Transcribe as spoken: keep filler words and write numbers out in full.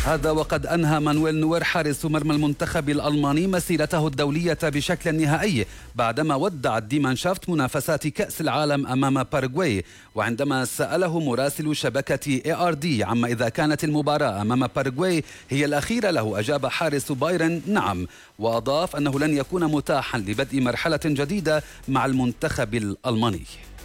هذا وقد أنهى مانويل نوير حارس مرمى المنتخب الألماني مسيرته الدولية بشكل نهائي بعدما ودع الديمانشافت منافسات كأس العالم أمام باراغواي. وعندما سأله مراسل شبكة اي ار دي عما إذا كانت المباراة أمام باراغواي هي الأخيرة له، أجاب حارس بايرن نعم، وأضاف أنه لن يكون متاحا لبدء مرحلة جديدة مع المنتخب الألماني.